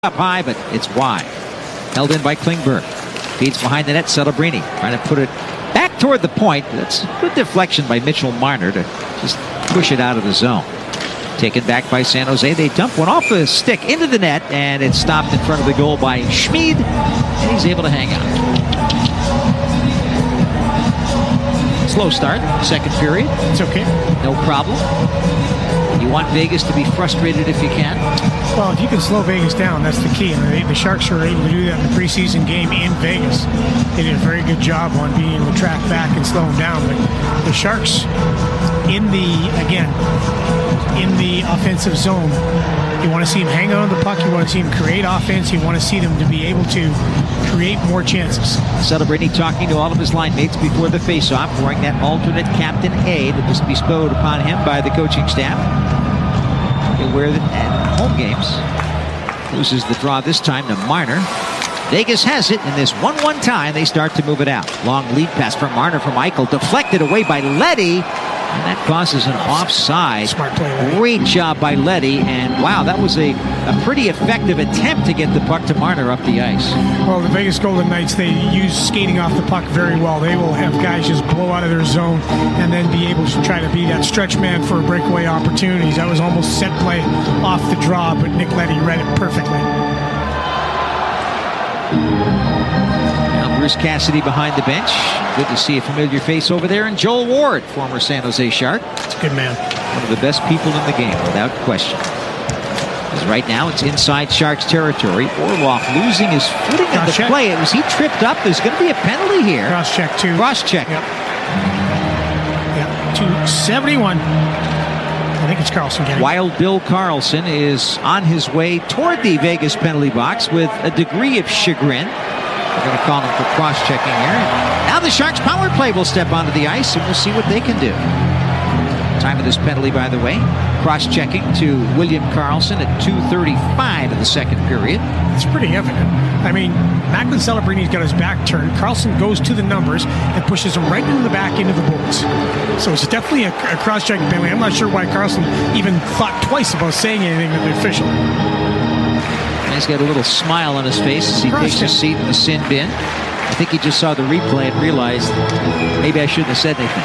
Up high, but it's wide. Held in by Klingberg. Feeds behind the net, Celebrini trying to put it back toward the point. That's good deflection by Mitchell Marner to just push it out of the zone. Taken back by San Jose. They dump one off the stick into the net, and it's stopped in front of the goal by Schmid, and he's able to hang out. Slow start, second period. It's okay. No problem. You want Vegas to be frustrated if you can. Well, if you can slow Vegas down, that's the key. And the Sharks were able to do that in the preseason game in Vegas. They did a very good job on being able to track back and slow them down. But the Sharks, in the offensive zone, you want to see them hang on to the puck. You want to see them create offense. You want to see them to be able to create more chances. Celebrini talking to all of his line mates before the faceoff, wearing that alternate Captain A that was bestowed upon him by the coaching staff. He'll wear it at home games. Loses the draw this time to Marner. Vegas has it in this 1-1 tie. They start to move it out. Long lead pass from Marner from Eichel. Deflected away by Leddy. And that causes an offside. Smart play, Leddy. Great job by Leddy. And wow, that was a pretty effective attempt to get the puck to Marner up the ice. Well, the Vegas Golden Knights, they use skating off the puck very well. They will have guys just blow out of their zone and then be able to try to be that stretch man for breakaway opportunities. That was almost set play off the draw, but Nick Leddy read it perfectly. Now Bruce Cassidy behind the bench. Good to see a familiar face over there. And Joel Ward, former San Jose Shark. It's a good man. One of the best people in the game, without question. Because right now it's inside Sharks territory. Orlov losing his footing in the play. Was he tripped up? There's going to be a penalty here. Cross check, too. Cross check. Yep. 271. I think it's Carlson getting it. Wild Bill Carlson is on his way toward the Vegas penalty box with a degree of chagrin. We're going to call him for cross-checking here. Now the Sharks power play will step onto the ice, and we'll see what they can do. Time of this penalty, by the way. Cross-checking to William Karlsson at 2:35 of the second period. It's pretty evident. I mean, Macklin Celebrini's got his back turned. Karlsson goes to the numbers and pushes him right into the back into the boards. So it's definitely a cross-checking penalty. I'm not sure why Karlsson even thought twice about saying anything to the official. He's got a little smile on his face as he takes his seat in the sin bin. I think he just saw the replay and realized maybe I shouldn't have said anything.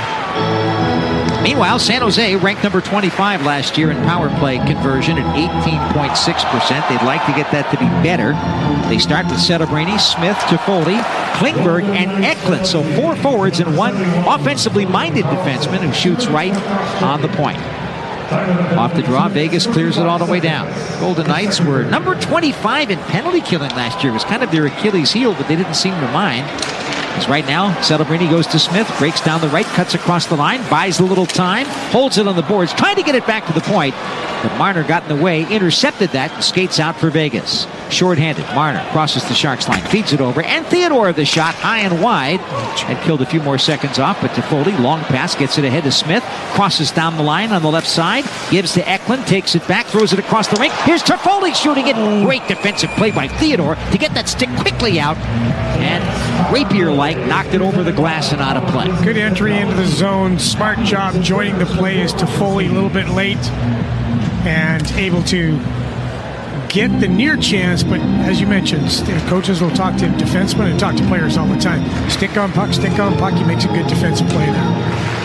Yeah. Meanwhile, San Jose ranked number 25 last year in power play conversion at 18.6%. They'd like to get that to be better. They start with Celebrini, Smith, Toffoli, Klingberg, and Eklund. So 4 forwards and 1 offensively minded defenseman who shoots right on the point. Off the draw, Vegas clears it all the way down. Golden Knights were number 25 in penalty killing last year. It was kind of their Achilles heel, but they didn't seem to mind. Because right now, Celebrini goes to Smith, breaks down the right, cuts across the line, buys a little time, holds it on the boards, trying to get it back to the point. But Marner got in the way, intercepted that, and skates out for Vegas. Short-handed, Marner crosses the Sharks line, feeds it over, and Theodore the shot high and wide, and killed a few more seconds off. But Toffoli, long pass, gets it ahead to Smith, crosses down the line on the left side, gives to Eklund, takes it back, throws it across the rink. Here's Toffoli shooting it. Great defensive play by Theodore to get that stick quickly out, and rapier-like knocked it over the glass and out of play. Good entry into the zone. Smart job joining the play is Toffoli a little bit late and able to get the near chance, but as you mentioned, coaches will talk to defensemen and talk to players all the time. Stick on puck, he makes a good defensive play now.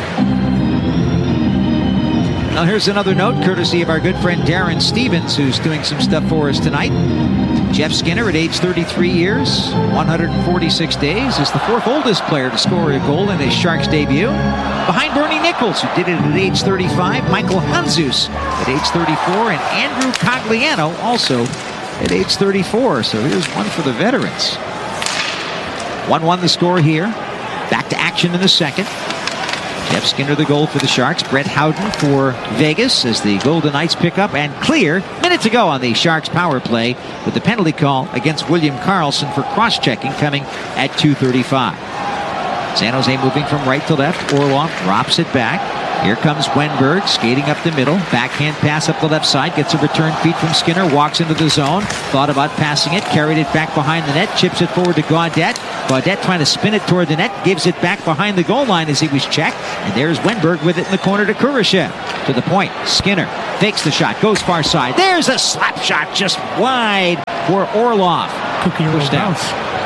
Now here's another note, courtesy of our good friend Darren Stevens, who's doing some stuff for us tonight. Jeff Skinner, at age 33 years, 146 days, is the 4th oldest player to score a goal in his Sharks debut. Behind Bernie Nichols, who did it at age 35, Michael Handzus at age 34, and Andrew Cogliano also at age 34. So here's one for the veterans. 1-1 the score here. Back to action in the second. Jeff Skinner the goal for the Sharks. Brett Howden for Vegas as the Golden Knights pick up and clear. Minute to go on the Sharks power play with the penalty call against William Karlsson for cross-checking coming at 2:35. San Jose moving from right to left. Orlov drops it back. Here comes Wenberg skating up the middle. Backhand pass up the left side. Gets a return feed from Skinner. Walks into the zone. Thought about passing it. Carried it back behind the net. Chips it forward to Gaudette. Gaudette trying to spin it toward the net. Gives it back behind the goal line as he was checked. And there's Wenberg with it in the corner to Kurashev. To the point. Skinner fakes the shot. Goes far side. There's a slap shot just wide for Orlov. Pushed out.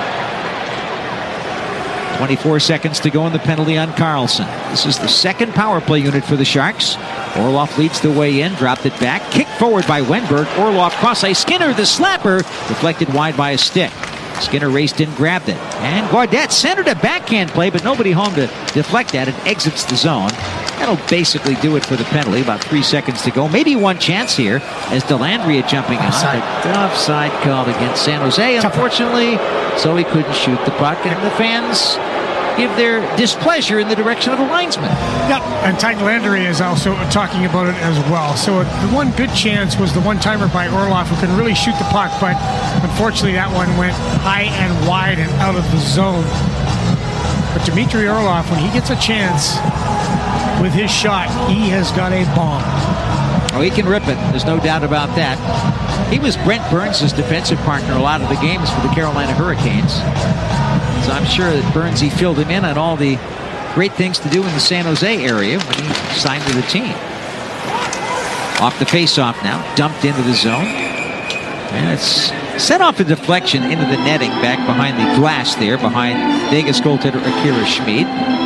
24 seconds to go in the penalty on Carlson. This is the second power play unit for the Sharks. Orlov leads the way in, dropped it back, kicked forward by Wenberg. Orlov cross ice. Skinner, the slapper, deflected wide by a stick. Skinner raced in, grabbed it. And Gaudette centered a backhand play, but nobody home to deflect that. It exits the zone. That'll basically do it for the penalty. About 3 seconds to go. Maybe one chance here as Dellandrea jumping offside. on. Offside called against San Jose, unfortunately. So he couldn't shoot the puck, and the fans give their displeasure in the direction of the linesman. Yep, and Ty Dellandrea is also talking about it as well. So the one good chance was the one-timer by Orlov, who can really shoot the puck, but unfortunately that one went high and wide and out of the zone. But Dmitry Orlov, when he gets a chance with his shot, he has got a bomb. Oh, he can rip it. There's no doubt about that. He was Brent Burns' defensive partner a lot of the games for the Carolina Hurricanes. So I'm sure that Burnsy filled him in on all the great things to do in the San Jose area when he signed to the team. Off the face-off now, dumped into the zone. And it's set off a deflection into the netting back behind the glass there, behind Vegas goaltender Akira Schmid.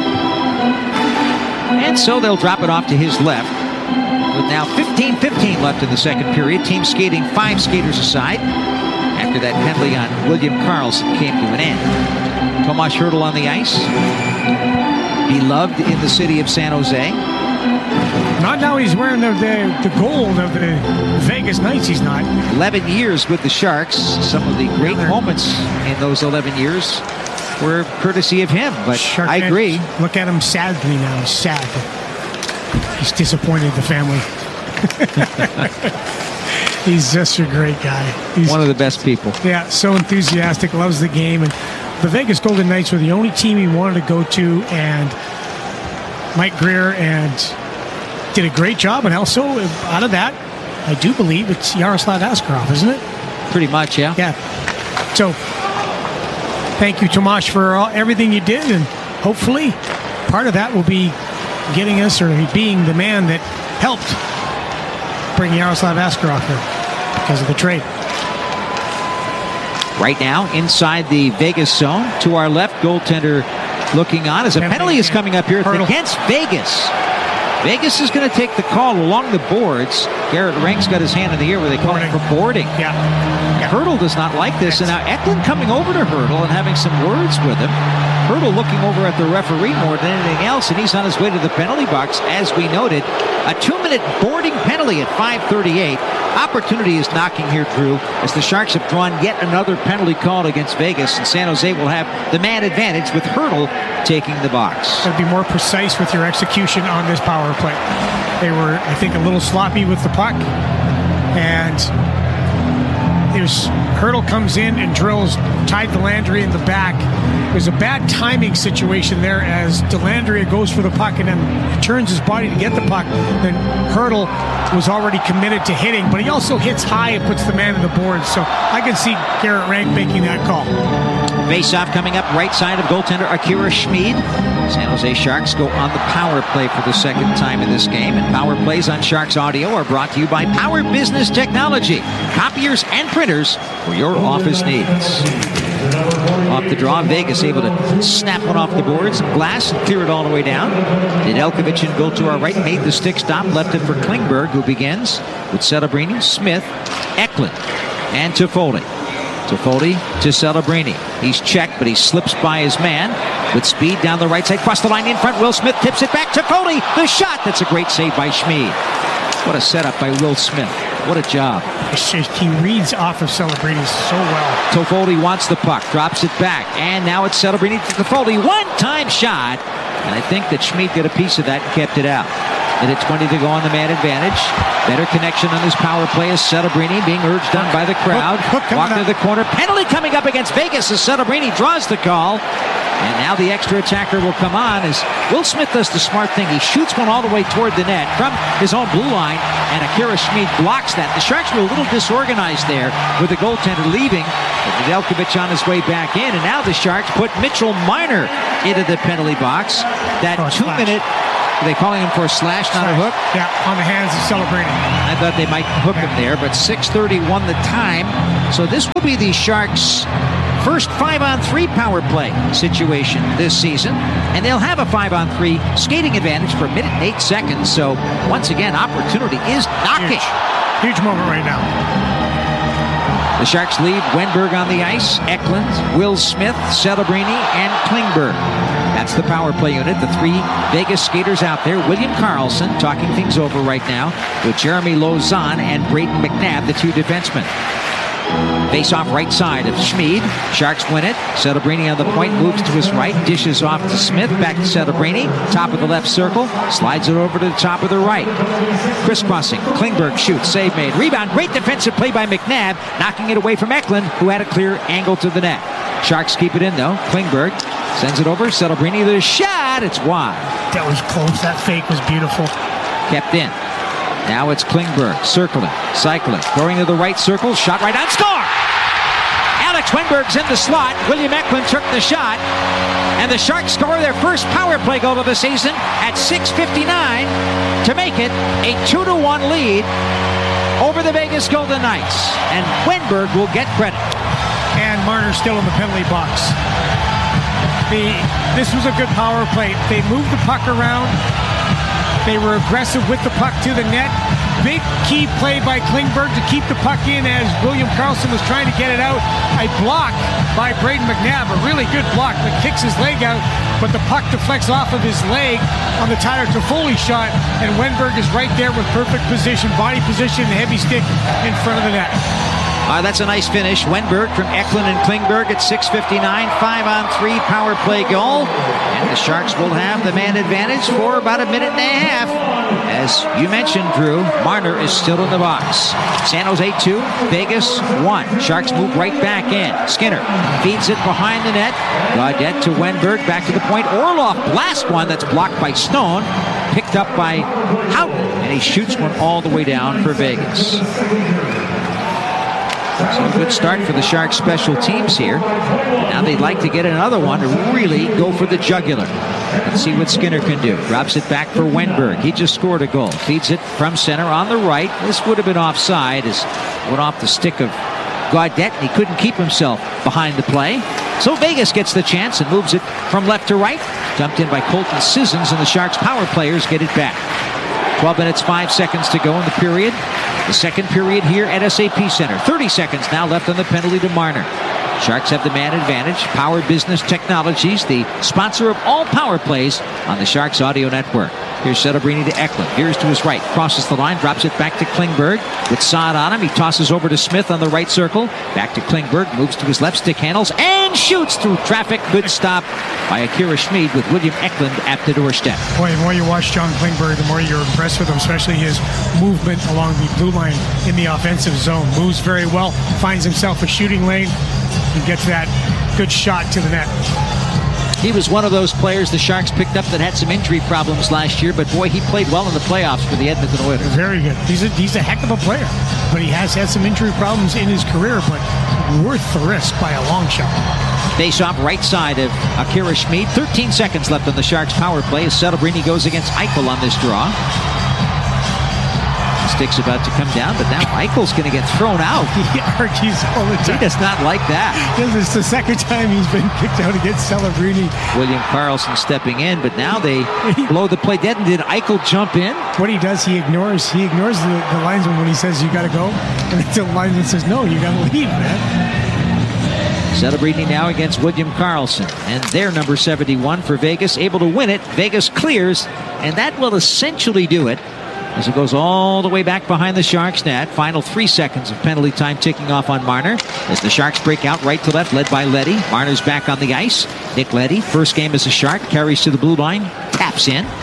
And so they'll drop it off to his left. With now 15-15 left in the second period. Team skating 5 skaters aside after that penalty on William Karlsson came to an end. Tomas Hertl on the ice. Beloved in the city of San Jose. Not now he's wearing the gold of the Vegas Knights, he's not. 11 years with the Sharks. Some of the great moments in those 11 years were courtesy of him, but Shark I agree. Look at him sadly now. He's sad. He's disappointed the family. He's just a great guy. He's one of the best people. Yeah, so enthusiastic, loves the game. And the Vegas Golden Knights were the only team he wanted to go to, and Mike Greer and did a great job. And also, out of that, I do believe it's Yaroslav Askarov, isn't it? Pretty much, yeah. Yeah. So, thank you, Tomas, for everything you did, and hopefully part of that will be getting us, or being the man that helped bring Yaroslav Askarov here because of the trade. Right now, inside the Vegas zone, to our left, goaltender looking on as a penalty is coming up here. It's against Vegas. Vegas is going to take the call along the boards. Garrett Rank's got his hand in the air where they call it for boarding. Yeah. Hertl does not like this, and now Eklund coming over to Hertl and having some words with him. Hertl looking over at the referee more than anything else, and he's on his way to the penalty box. As we noted, a 2-minute boarding penalty at 5:38. Opportunity is knocking here, Drew, as the Sharks have drawn yet another penalty called against Vegas, and San Jose will have the man advantage with Hertl taking the box. Got to be more precise with your execution on this power play. They were, I think, a little sloppy with the puck, and Hertl comes in and drills Ty Dellandrea in the back. There's a bad timing situation there as Dellandrea goes for the puck and then turns his body to get the puck. Then Hertl was already committed to hitting, but he also hits high and puts the man in the boards. So I can see Garrett Rank making that call. Face-off coming up right side of goaltender Akira Schmid. San Jose Sharks go on the power play for the second time in this game. And power plays on Sharks Audio are brought to you by Power Business Technology. Copiers and printers for your office needs. Off the draw, Vegas able to snap one off the boards and glass and clear it all the way down. Nedeljkovic in goal to our right, made the stick stop, left it for Klingberg, who begins with Celebrini, Smith, Eklund, and Toffoli. Toffoli to Celebrini. He's checked, but he slips by his man with speed down the right side. Cross the line in front. Will Smith tips it back to Toffoli. The shot. That's a great save by Schmid. What a setup by Will Smith. What a job. He reads off of Celebrini so well. Toffoli wants the puck, drops it back, and now it's Celebrini to Toffoli. One-time shot, and I think that Schmid got a piece of that and kept it out. Minute 20 to go on the man advantage. Better connection on this power play as Celebrini being urged on by the crowd. Walk to the corner. Penalty coming up against Vegas as Celebrini draws the call. And now the extra attacker will come on as Will Smith does the smart thing. He shoots one all the way toward the net from his own blue line, and Akira Schmid blocks that. The Sharks were a little disorganized there with the goaltender leaving. Nedeljkovic on his way back in, and now the Sharks put Mitchell Marner into the penalty box. That 2-minute... Are they calling him for a slash, not a hook? Yeah, on the hands of Celebrini. I thought they might hook him there, but 6:31 the time. So this will be the Sharks' first 5-on-3 power play situation this season. And they'll have a 5-on-3 skating advantage for a minute and 8 seconds. So once again, opportunity is knocking. Huge moment right now. The Sharks lead Wenberg on the ice, Eklund, Will Smith, Celebrini, and Klingberg. That's the power play unit. The three Vegas skaters out there. William Karlsson talking things over right now with Jeremy Lauzon and Brayden McNabb, the two defensemen. Face off right side of Schmid. Sharks win it. Celebrini on the point, moves to his right, dishes off to Smith, back to Celebrini. Top of the left circle, slides it over to the top of the right. Crisscrossing, Klingberg shoots, save made. Rebound, great defensive play by McNabb, knocking it away from Eklund, who had a clear angle to the net. Sharks keep it in though. Klingberg sends it over. Celebrini, the shot, it's wide. That was close. That fake was beautiful. Kept in. Now it's Klingberg, circling, cycling, going to the right circle, shot right on, score! Alex Wenberg's in the slot. William Eklund took the shot, and the Sharks score their first power play goal of the season at 6:59 to make it a 2-1 lead over the Vegas Golden Knights. And Wenberg will get credit. And Marner still in the penalty box. This was a good power play. They moved the puck around. They were aggressive with the puck to the net. Big key play by Klingberg to keep the puck in as William Karlsson was trying to get it out. A block by Brayden McNabb, a really good block that kicks his leg out, but the puck deflects off of his leg on the Tyler Toffoli shot, and Wenberg is right there with perfect position, body position, and heavy stick in front of the net. That's a nice finish. Wenberg from Eklund and Klingberg at 6:59, 5-on-3 power play goal. And the Sharks will have the man advantage for about a minute and a half. As you mentioned, Drew, Marner is still in the box. San Jose 2, Vegas 1. Sharks move right back in. Skinner feeds it behind the net. Gaudette to Wenberg, back to the point. Orlov blasts one that's blocked by Stone. Picked up by Houghton, and he shoots one all the way down for Vegas. So a good start for the Sharks special teams here. Now they'd like to get another one to really go for the jugular. Let's see what Skinner can do. Drops it back for Wenberg. He just scored a goal. Feeds it from center on the right. This would have been offside as it went off the stick of Gaudette, and he couldn't keep himself behind the play. So Vegas gets the chance and moves it from left to right. Dumped in by Colton Sissons, and the Sharks power players get it back. 12 minutes, 5 seconds to go in the period. The second period here at SAP Center. 30 seconds now left on the penalty to Marner. Sharks have the man advantage. Power Business Technologies, the sponsor of all power plays on the Sharks Audio Network. Here's Celebrini to Eklund. Here's to his right. Crosses the line. Drops it back to Klingberg. With Saad on him. He tosses over to Smith on the right circle. Back to Klingberg. Moves to his left. Stick handles. And shoots through traffic. Good stop by Akira Schmid with William Eklund at the doorstep. Boy, the more you watch John Klingberg, the more you're impressed with him, especially his movement along the blue line in the offensive zone. Moves very well. Finds himself a shooting lane. He gets that good shot to the net. He was one of those players the Sharks picked up that had some injury problems last year, but boy, he played well in the playoffs for the Edmonton Oilers. Very good. He's a heck of a player, but he has had some injury problems in his career, but worth the risk by a long shot. Face off right side of Akira Schmid. 13 seconds left on the Sharks power play as Celebrini goes against Eichel on this draw. Stick's about to come down, but now Eichel's going to get thrown out. He argues all the time. He does not like that. It's the second time he's been kicked out against Celebrini. William Karlsson stepping in, but now they blow the play dead. And did Eichel jump in? What he does, he ignores the linesman when he says you got to go, and the linesman says no, you got to leave, man. Celebrini now against William Karlsson, and they're number 71 for Vegas, able to win it. Vegas clears, and that will essentially do it as it goes all the way back behind the Sharks net. Final 3 seconds of penalty time ticking off on Marner as the Sharks break out right to left, led by Leddy. Marner's back on the ice. Nick Leddy, first game as a Shark, carries to the blue line, taps in.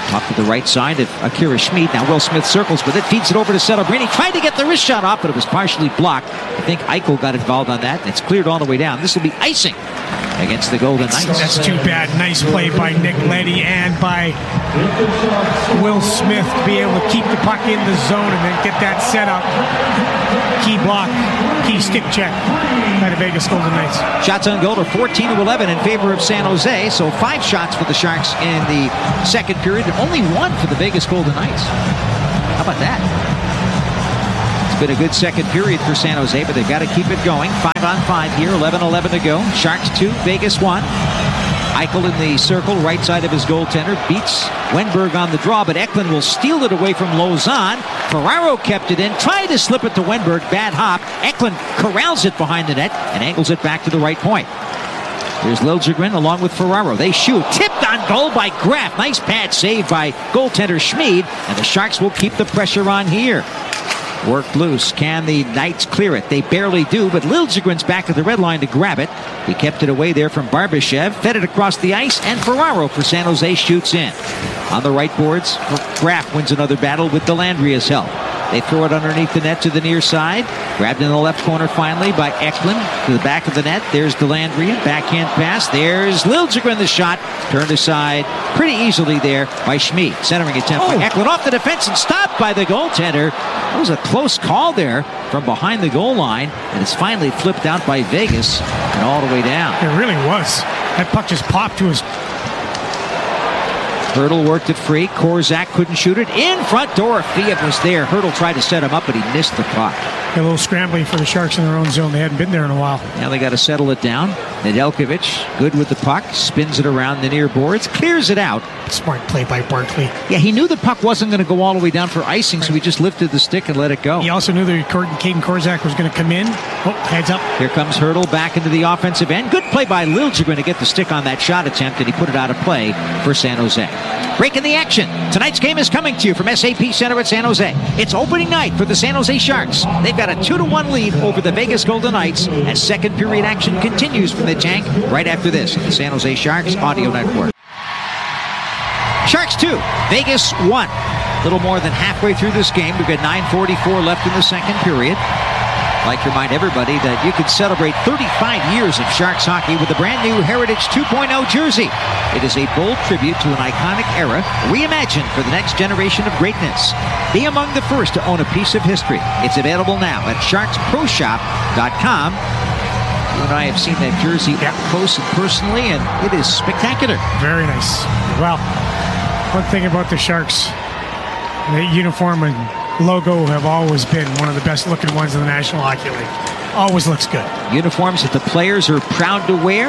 Off to the right side of Akira Schmid. Now Will Smith circles with it, feeds it over to Celebrini. Tried to get the wrist shot off, but it was partially blocked. I think Eichel got involved on that. It's cleared all the way down. This will be icing against the Golden Knights. That's too bad. Nice play by Nick Leddy and by Will Smith to be able to keep the puck in the zone and then get that set up. Key block, key stick check by the Vegas Golden Knights. Shots on goal are 14-11 in favor of San Jose. So 5 shots for the Sharks in the second period, and only 1 for the Vegas Golden Knights. How about that? It's been a good second period for San Jose, but they've got to keep it going. 5-on-5 here, 11-11 to go. Sharks 2, Vegas 1. Eichel in the circle, right side of his goaltender, beats Wenberg on the draw, but Eklund will steal it away from Lauzon. Ferraro kept it in, tried to slip it to Wenberg, bad hop. Eklund corrals it behind the net and angles it back to the right point. Here's Liljegren along with Ferraro. They shoot, tipped on goal by Graf. Nice pad save by goaltender Schmid, and the Sharks will keep the pressure on here. Worked loose. Can the Knights clear it? They barely do, but Liljegren's back at the red line to grab it. He kept it away there from Barbashev, fed it across the ice, and Ferraro for San Jose shoots in. On the right boards, Graf wins another battle with Delandria's help. They throw it underneath the net to the near side. Grabbed in the left corner finally by Eklund to the back of the net. There's Delandria. Backhand pass. There's Liljegren, the shot. Turned aside pretty easily there by Schmid. Centering attempt by Eklund off the defense and stopped by the goaltender. That was a close call there from behind the goal line. And it's finally flipped out by Vegas and all the way down. It really was. That puck just popped to his... Hertl worked it free. Korzak couldn't shoot it. In front, Dorofeev was there. Hertl tried to set him up, but he missed the puck. A little scrambling for the Sharks in their own zone. They hadn't been there in a while. Now they got to settle it down. Nedeljkovic, good with the puck, spins it around the near boards, clears it out. Smart play by Barkley. Yeah, he knew the puck wasn't going to go all the way down for icing, so he just lifted the stick and let it go. He also knew that Caden Korzak was going to come in. Oh, heads up. Here comes Hertl back into the offensive end. Good play by Liljegren to get the stick on that shot attempt, and he put it out of play for San Jose. Breaking the action. Tonight's game is coming to you from SAP Center at San Jose. It's opening night for the San Jose Sharks. They've got a 2-1 lead over the Vegas Golden Knights as second period action continues from the tank right after this on the San Jose Sharks Audio Network. Sharks 2, Vegas 1. A little more than halfway through this game. We've got 9:44 left in the second period. I'd like to remind everybody that you can celebrate 35 years of Sharks hockey with a brand new Heritage 2.0 jersey. It is a bold tribute to an iconic era, reimagined for the next generation of greatness. Be among the first to own a piece of history. It's available now at sharksproshop.com. You and I have seen that jersey up close and personally, and it is spectacular. Very nice. Well, one thing about the Sharks, the uniform and logo have always been one of the best looking ones in the National Hockey League. Always looks good. Uniforms that the players are proud to wear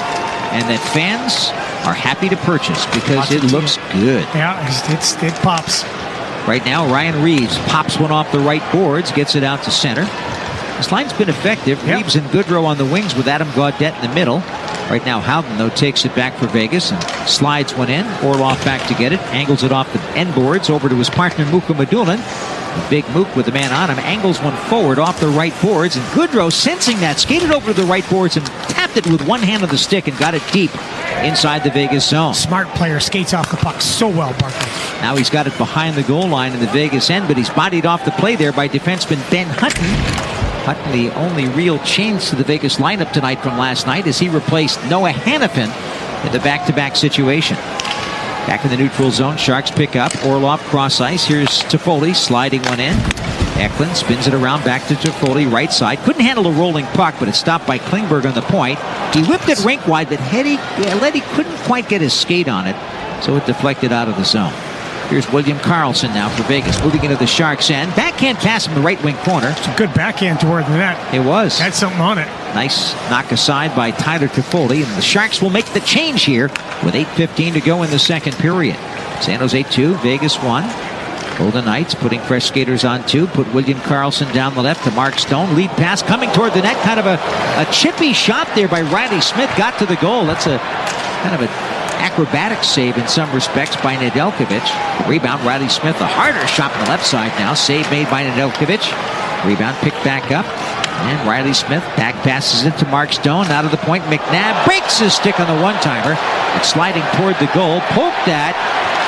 and that fans are happy to purchase because it looks good. Yeah, it pops. Right now, Ryan Reeves pops one off the right boards, gets it out to center. This line's been effective. Yep. Reeves and Goodrow on the wings with Adam Gaudette in the middle. Right now, Howden, though, takes it back for Vegas and slides one in. Orlov back to get it. Angles it off the end boards over to his partner, Muka Madulin. Big Mook with the man on him. Angles one forward off the right boards. And Goodrow, sensing that, skated over to the right boards and tapped it with one hand on the stick and got it deep inside the Vegas zone. Smart player, skates off the puck so well, Barkley. Now he's got it behind the goal line in the Vegas end, but he's bodied off the play there by defenseman Ben Hutton. Hutton, the only real change to the Vegas lineup tonight from last night, as he replaced Noah Hannafin in the back-to-back situation. Back in the neutral zone, Sharks pick up. Orlov cross ice. Here's Toffoli sliding one in. Eklund spins it around back to Toffoli, right side. Couldn't handle a rolling puck, but it's stopped by Klingberg on the point. He whipped it rink wide, but Leddy couldn't quite get his skate on it, so it deflected out of the zone. Here's William Karlsson now for Vegas, moving into the Sharks' end. Backhand pass in the right wing corner. It's a good backhand toward the net. It was. Had something on it. Nice knock aside by Tyler Toffoli, and the Sharks will make the change here with 8:15 to go in the second period. San Jose 2, Vegas 1. Golden Knights putting fresh skaters on 2. Put William Karlsson down the left to Mark Stone. Lead pass coming toward the net. Kind of a chippy shot there by Riley Smith. Got to the goal. That's a kind of a acrobatic save in some respects by Nedeljkovic. Rebound, Riley Smith, a harder shot on the left side now. Save made by Nedeljkovic. Rebound picked back up. And Riley Smith back passes it to Mark Stone. Out of the point, McNabb breaks his stick on the one-timer. It's sliding toward the goal. Poked at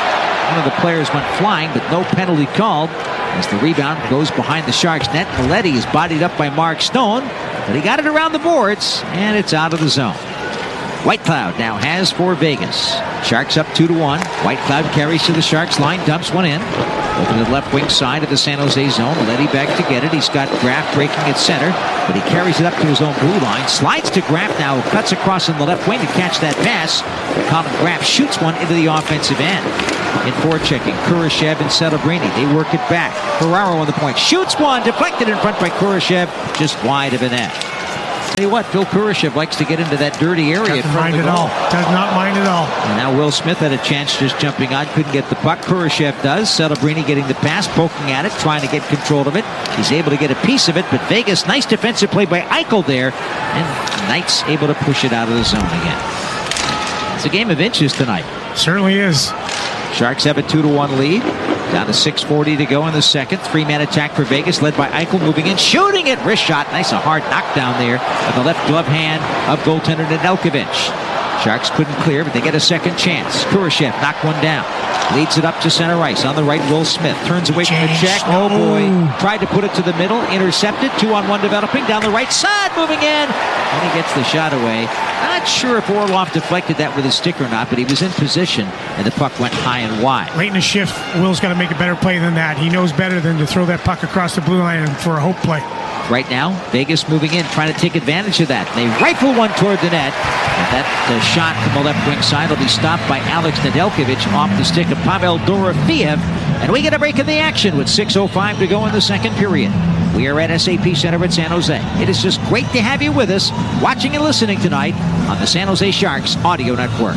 One of the players went flying, but no penalty called as the rebound goes behind the Sharks net. Maletti is bodied up by Mark Stone, but he got it around the boards, and it's out of the zone. Whitecloud now has for Vegas. Sharks up 2-1. Whitecloud carries to the Sharks line, dumps one in. Over to the left wing side of the San Jose zone. Maletti back to get it. He's got Graff breaking at center, but he carries it up to his own blue line. Slides to Graff now, cuts across in the left wing to catch that pass. Colin Graff shoots one into the offensive end. In forechecking, Kurashev and Celebrini. They work it back. Ferraro on the point. Shoots one, deflected in front by Kurashev, just wide of the net. Tell you what, Phil Kurashev likes to get into that dirty area. Doesn't mind at all. Does not mind at all. And now Will Smith had a chance just jumping on. Couldn't get the puck. Kurashev does. Celebrini getting the pass, poking at it, trying to get control of it. He's able to get a piece of it, but Vegas, nice defensive play by Eichel there. And Knights able to push it out of the zone again. It's a game of inches tonight. Certainly is. Sharks have a 2-1 lead. Down to 6:40 to go in the second. Three-man attack for Vegas, led by Eichel, moving in, shooting it. Wrist shot. Nice, a hard knockdown there on the left glove hand of goaltender Nedeljkovic. Sharks couldn't clear, but they get a second chance. Kurashev knocked one down. Leads it up to center ice. On the right, Will Smith turns away from the check. Oh boy. Tried to put it to the middle. Intercepted. 2-on-1 developing. Down the right side. Moving in. And he gets the shot away. Not sure if Orlov deflected that with his stick or not, but he was in position, and the puck went high and wide. Late in the shift, Will's got to make a better play than that. He knows better than to throw that puck across the blue line for a hope play. Right now, Vegas moving in, trying to take advantage of that. They rifle one toward the net. And that shot from the left wing side will be stopped by Alex Nedeljkovic off the stick of Pavel Dorofeev. And we get a break in the action with 6:05 to go in the second period. We are at SAP Center at San Jose. It is just great to have you with us, watching and listening tonight on the San Jose Sharks Audio Network.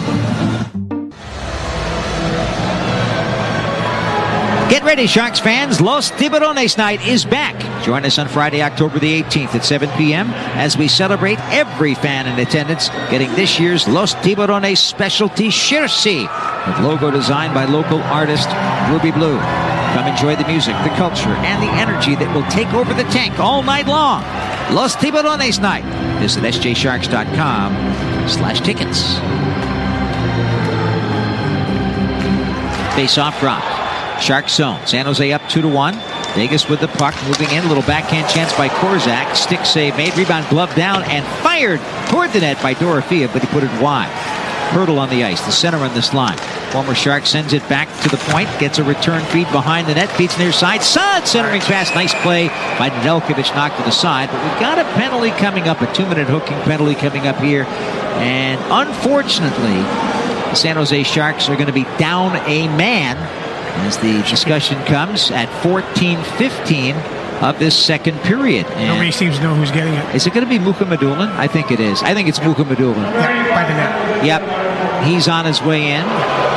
Get ready, Sharks fans. Los Tiburones Night is back. Join us on Friday, October the 18th at 7 p.m. as we celebrate every fan in attendance getting this year's Los Tiburones specialty jersey with logo designed by local artist Ruby Blue. Come enjoy the music, the culture, and the energy that will take over the tank all night long. Los Tiburones Night. Visit sjsharks.com/tickets. Face-off drop. Shark zone. San Jose up 2-1. Vegas with the puck, moving in. A little backhand chance by Korzak. Stick save made. Rebound glove down and fired toward the net by Dorofeev, but he put it wide. Hurdle on the ice, the center on this line. Former Shark sends it back to the point, gets a return feed behind the net, feeds near side. Sud centering pass, nice play by Nedeljkovic, knocked to the side. But we've got a penalty coming up, a 2-minute hooking penalty coming up here. And unfortunately, the San Jose Sharks are going to be down a man as the discussion comes at 14:15 of this second period. And nobody seems to know who's getting it. Is it going to be Mukhamadullin? I think it is. I think it's Mukhamadullin. Yeah, by the net. Yep. He's on his way in.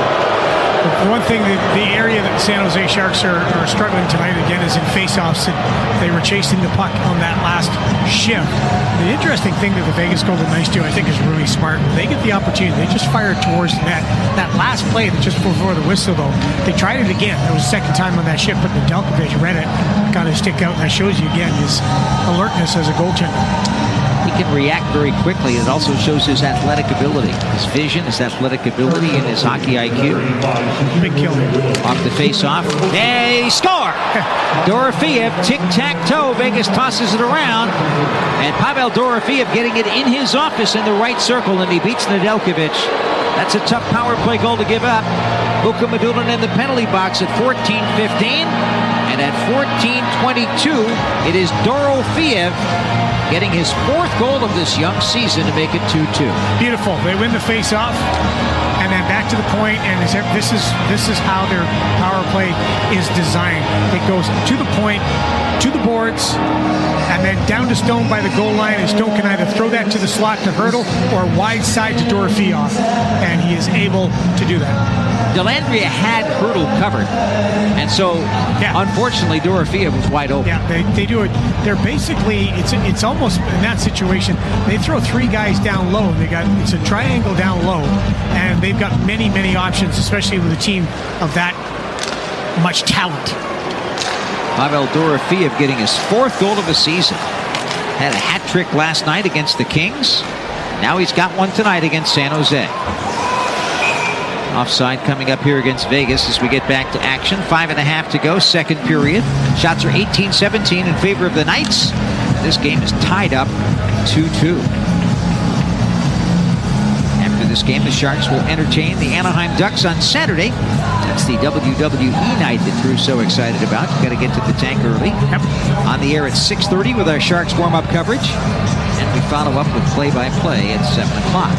The one thing, the area that the San Jose Sharks are struggling tonight again is in faceoffs. They were chasing the puck on that last shift. The interesting thing that the Vegas Golden Knights do, I think, is really smart. They get the opportunity. They just fire towards the net. That last play, just before the whistle, though, they tried it again. It was the second time on that shift, but Nedeljkovic read it, got his stick out, and that shows you again his alertness as a goaltender. He can react very quickly. It also shows his athletic ability, his vision, his athletic ability, and his hockey IQ. Big kill. Off the face-off. They score! Dorofeev, tic-tac-toe. Vegas tosses it around. And Pavel Dorofeev getting it in his office in the right circle, and he beats Nedeljkovic. That's a tough power play goal to give up. Mukhamadullin in the penalty box at 14:15. And at 14:22, it is Dorofeev getting his fourth goal of this young season to make it 2-2. Beautiful. They win the face-off, and then back to the point, and this is how their power play is designed. It goes to the point, to the boards, and then down to Stone by the goal line, and Stone can either throw that to the slot to Hurdle or wide side to Dorofeev, and he is able to do that. Dellandrea had Hurdle covered, and so unfortunately Dorofeev was wide open. Yeah, they do it. They're basically, it's almost in that situation, they throw three guys down low. It's a triangle down low, and they've got many options, especially with a team of that much talent. Pavel Dorofeev getting his fourth goal of the season. Had a hat trick last night against the Kings. Now he's got one tonight against San Jose. Offside coming up here against Vegas as we get back to action. 5.5 to go, second period. Shots are 18-17 in favor of the Knights. This game is tied up 2-2. After this game, the Sharks will entertain the Anaheim Ducks on Saturday. That's the WWE night that Drew's so excited about. You've got to get to the tank early. Yep. On the air at 6:30 with our Sharks warm-up coverage. And we follow up with play-by-play at 7 o'clock.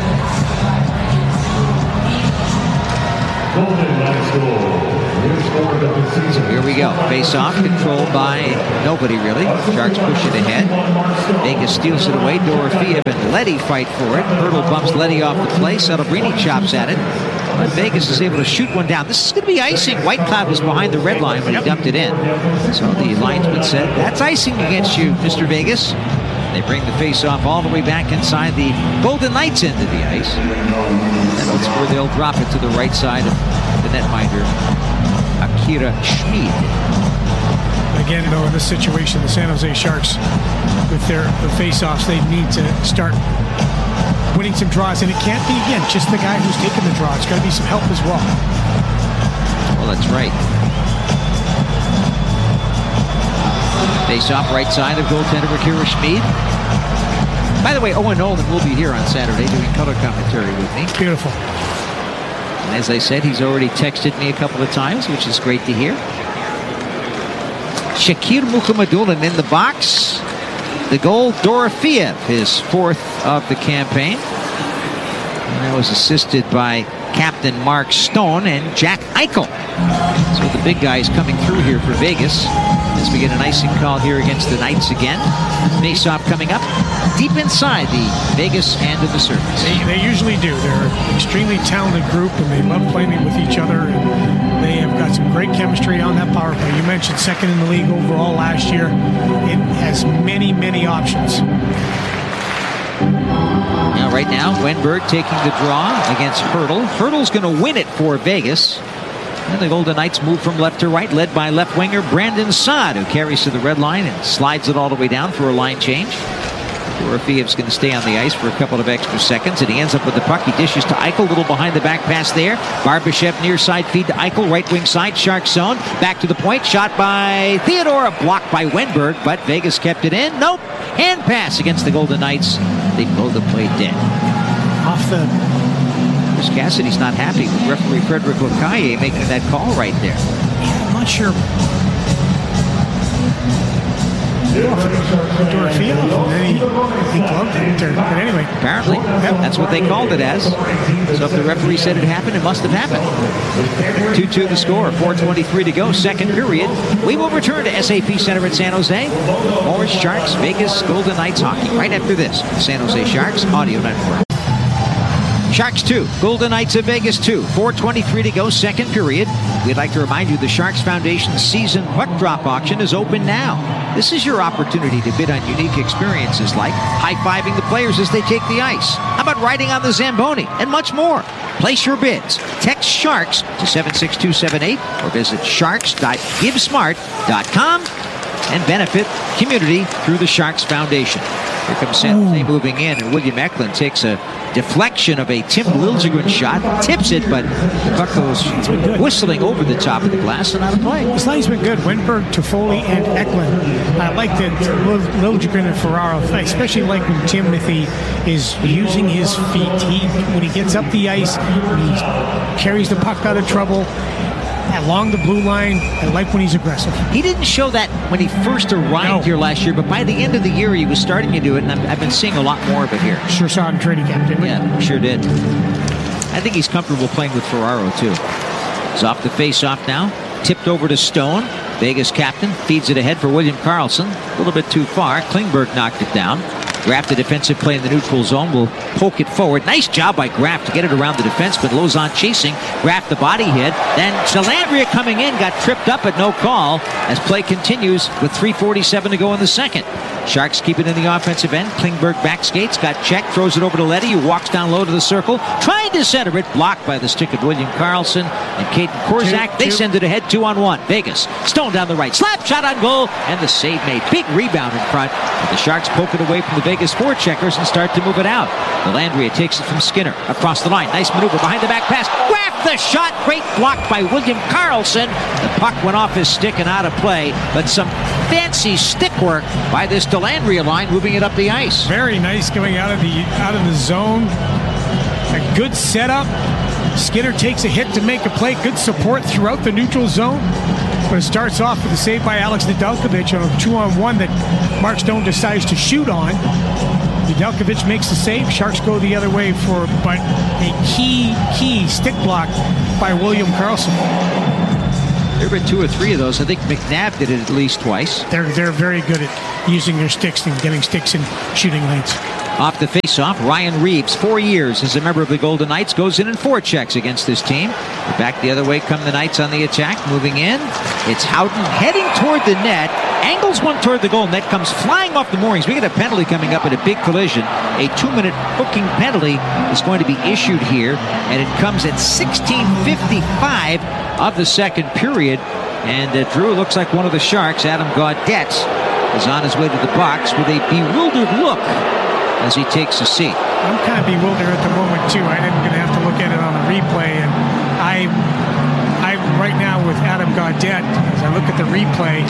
So here we go. Face-off controlled by nobody, really. Sharks push it ahead. Vegas steals it away. Dorofeev and Leddy fight for it. Hurdle bumps Leddy off the play. Celebrini chops at it. But Vegas is able to shoot one down. This is going to be icing. Whitecloud was behind the red line when he dumped it in. So the linesman said, that's icing against you, Mr. Vegas. They bring the face-off all the way back inside the Golden Knights end of the ice. That's where they'll drop it to the right side of the netminder, Akira Schmid. Again, though, in this situation, the San Jose Sharks, with their face-offs, they need to start winning some draws. And it can't be, again, just the guy who's taking the draw. It's got to be some help as well. Well, that's right. Face-off right side of goaltender Akira Schmid. By the way, Owen Nolan will be here on Saturday doing color commentary with me. Beautiful. And as I said, he's already texted me a couple of times, which is great to hear. Shakir Mukhamadullin in the box. The goal, Dorofeev, his fourth of the campaign. And that was assisted by Captain Mark Stone and Jack Eichel. So the big guys coming through here for Vegas as we get an icing call here against the Knights again. Face-off coming up deep inside the Vegas end of the surface. They usually do. They're an extremely talented group, and they love playing with each other. And they have got some great chemistry on that power play. You mentioned second in the league overall last year. It has many, many options. Now, right now, Wenberg taking the draw against Hurdle. Hurdle's going to win it for Vegas. And the Golden Knights move from left to right, led by left winger Brandon Saad, who carries to the red line and slides it all the way down for a line change. Dorofeev's going to stay on the ice for a couple of extra seconds, and he ends up with the puck. He dishes to Eichel, little behind the back pass there. Barbashev near side feed to Eichel, right wing side, Shark zone. Back to the point, shot by Theodora, blocked by Wenberg, but Vegas kept it in. Nope, hand pass against the Golden Knights. They blow the play dead. Off the... Chris Cassidy's not happy with referee Frederick Lacaille making that call right there. Yeah, I'm not sure. Dorofeev, and then he gloved it. But anyway. Apparently, that's what they called it as. So if the referee said it happened, it must have happened. 2-2 the score, 4:23 to go, second period. We will return to SAP Center at San Jose. More Sharks, Vegas, Golden Knights hockey right after this. San Jose Sharks Audio Network. Sharks 2, Golden Knights of Vegas 2. 4:23 to go, second period. We'd like to remind you the Sharks Foundation season puck drop auction is open now. This is your opportunity to bid on unique experiences like high-fiving the players as they take the ice. How about riding on the Zamboni and much more? Place your bids. Text SHARKS to 76278 or visit sharks.givesmart.com and benefit community through the Sharks Foundation. Here comes San Jose moving in, and William Eklund takes a deflection of a Tim Liljegren shot, tips it, but the puck goes whistling over the top of the glass and out of play. This line's been good. Wenberg, Toffoli, and Eklund. I like that Liljegren and Ferraro. I especially like when Timothy is using his feet. When he gets up the ice, he carries the puck out of trouble. Along the blue line, I like when he's aggressive. He didn't show that when he first arrived here last year, but by the end of the year, he was starting to do it, and I've been seeing a lot more of it here. Sure saw it in training camp, didn't we? Yeah, sure did. I think he's comfortable playing with Ferraro, too. He's off the face-off now. Tipped over to Stone. Vegas captain feeds it ahead for William Karlsson. A little bit too far. Klingberg knocked it down. Graf, the defensive play in the neutral zone, will poke it forward. Nice job by Graf to get it around the defenseman. Lauzon chasing. Graf the body hit. Then Delandria coming in, got tripped up but no call as play continues with 3:47 to go in the second. Sharks keep it in the offensive end. Klingberg back skates, got checked, throws it over to Leddy, who walks down low to the circle, trying to center it, blocked by the stick of William Karlsson and Caden Korczak. They send it ahead 2-on-1. Vegas, Stone down the right, slap shot on goal, and the save made. Big rebound in front. But the Sharks poke it away from the Vegas forecheckers and start to move it out. Delandria takes it from Skinner across the line. Nice maneuver behind the back pass. Grab the shot. Great block by William Karlsson. The puck went off his stick and out of play, but some fancy stick work by this Delandria line, moving it up the ice. Very nice going out of the zone. A good setup. Skinner takes a hit to make a play. Good support throughout the neutral zone. But it starts off with a save by Alex Nedeljkovic on a 2-on-1 that Mark Stone decides to shoot on. Nedeljkovic makes the save. Sharks go the other way but a key stick block by William Karlsson. There have been 2 or 3 of those. I think McNabb did it at least twice. They're very good at using their sticks and getting sticks in shooting lanes. Off the faceoff, Ryan Reeves, 4 years as a member of the Golden Knights, goes in and forechecks against this team. Back the other way come the Knights on the attack, moving in. It's Houghton heading toward the net, angles one toward the goal. Net comes flying off the moorings. We get a penalty coming up in a big collision. A 2-minute hooking penalty is going to be issued here, and it comes at 16:55 of the second period. And Drew, looks like one of the Sharks, Adam Gaudette, is on his way to the box with a bewildered look as he takes a seat. I'm kind of bewildered at the moment too. I'm going to have to look at it on the replay, and I'm right now with Adam Gaudette as I look at the replay.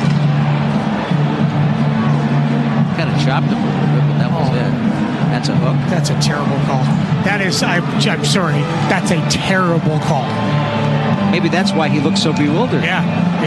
Kind of chopped him a little bit, but that was it. That's a hook. That's a terrible call. That is, I'm sorry, that's a terrible call. Maybe that's why he looks so bewildered. Yeah.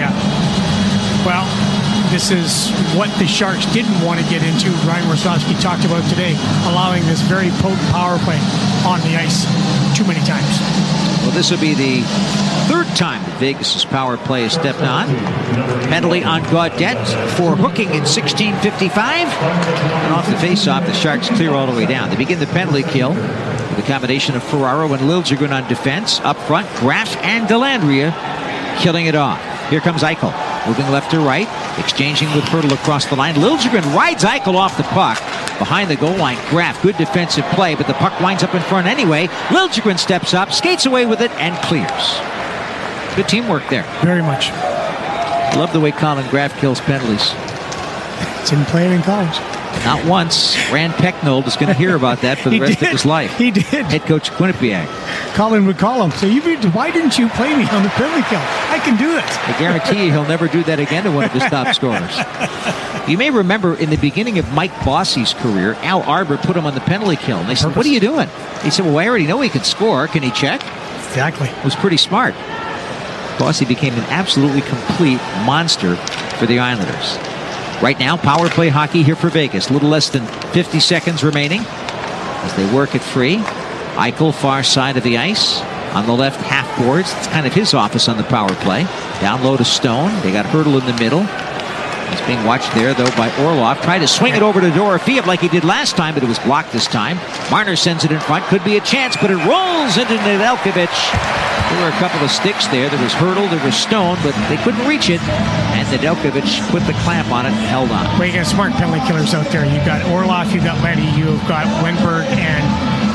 Well, this is what the Sharks didn't want to get into. Ryan Rosofsky talked about today, allowing this very potent power play on the ice too many times. Well, this will be the 3rd time that Vegas' power play has stepped on. Penalty on Gaudette for hooking in 16:55. And off the faceoff, the Sharks clear all the way down. They begin the penalty kill with a combination of Ferraro and Liljegren on defense. Up front, Graf and Delandria killing it off. Here comes Eichel, moving left to right, exchanging with Hertl across the line. Liljegren rides Eichel off the puck. Behind the goal line, Graf, good defensive play, but the puck winds up in front anyway. Liljegren steps up, skates away with it, and clears. Good teamwork there. Very much. Love the way Colin Graf kills penalties. Didn't play it in college. Not once. Rand Pecknold is going to hear about that for the rest of his life. He did. Head coach Quinnipiac. Colin would call him. So why didn't you play me on the penalty kill? I can do it. I guarantee you he'll never do that again to one of his top scorers. You may remember in the beginning of Mike Bossy's career, Al Arbor put him on the penalty kill. And they said, "What are you doing?" He said, "Well, I already know he can score. Can he check?" Exactly. It was pretty smart. Bossy became an absolutely complete monster for the Islanders. Right now, power play hockey here for Vegas. A little less than 50 seconds remaining as they work it free. Eichel, far side of the ice. On the left half boards, it's kind of his office on the power play. Down low to Stone. They got Hertl in the middle. He's being watched there, though, by Orlov. Tried to swing it over to Dorofeev like he did last time, but it was blocked this time. Marner sends it in front. Could be a chance, but it rolls into Nedeljkovic. There were a couple of sticks there. There was Hertl, there was Stone, but they couldn't reach it. And Nedeljkovic put the clamp on it and held on. Well, you got smart penalty killers out there. You've got Orlov, you've got Leddy, you've got Wenberg, and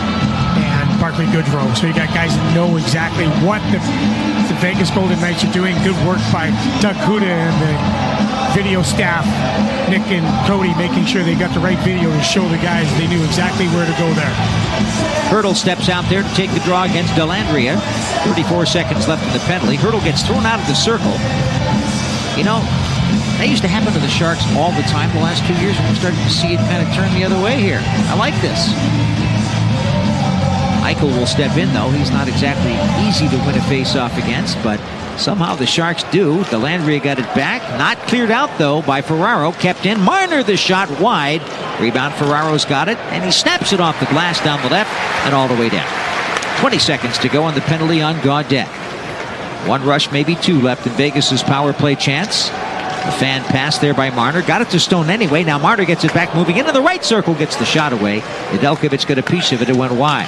Barclay Goodrow. So you got guys that know exactly what the Vegas Golden Knights are doing. Good work by Doug Huda and the video staff, Nick and Cody, making sure they got the right video to show the guys they knew exactly where to go there. Hertl steps out there to take the draw against Delandria. 34 seconds left in the penalty. Hertl gets thrown out of the circle. You know, that used to happen to the Sharks all the time the last 2 years, and we're starting to see it kind of turn the other way here. I like this. Eichel will step in, though. He's not exactly easy to win a face-off against, but somehow the Sharks do. Delandria got it back. Not cleared out, though, by Ferraro. Kept in. Marner the shot wide. Rebound, Ferraro's got it, and he snaps it off the glass down the left and all the way down. 20 seconds to go on the penalty on Gaudette. One rush, maybe two left in Vegas' power play chance. A fan pass there by Marner. Got it to Stone anyway. Now Marner gets it back, moving into the right circle, gets the shot away. Nedeljkovic got a piece of it. It went wide.